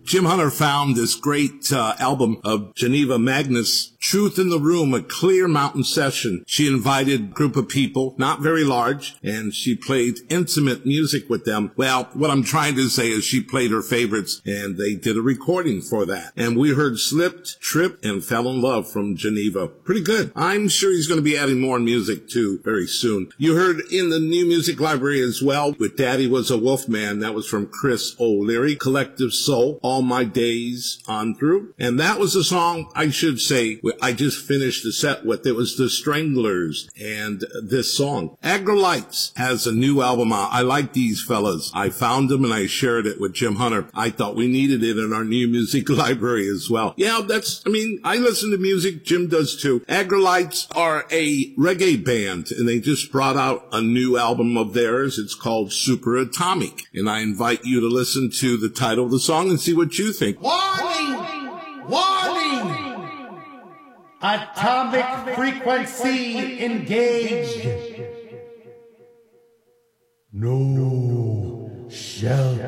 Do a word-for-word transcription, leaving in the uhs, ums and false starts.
Jim Hunter found this great uh, album of Geneva Magnus, Truth in the Room, a Clear Mountain session. She invited a group of people, not very large, and she played intimate music with them. Well, what I'm trying to say is she played her favorites, and they did a recording for that. And we heard Slipped, Tripped, and Fell in Love from Geneva. Pretty good. I'm sure he's going to be adding more music, too, very soon. You heard In the New Music Library as well with Daddy Was a Wolfman. That was from Chris O'Leary, Collective Soul, All My Days On Through. And that was a song, I should say, I just finished the set with. It was The Stranglers and this song. Aggrolites has a new album out. I like these fellas. I found them and I shared it with Jim Hunter. I thought we needed it in our new music library as well. Yeah, that's, I mean, I listen to music. Jim does too. Aggrolites are a reggae band and they just brought out a new album of theirs. It's called Super Atomic. And I invite you to listen to the title of the song and see what you think. Warning! Warning! Atomic frequency engaged. No shell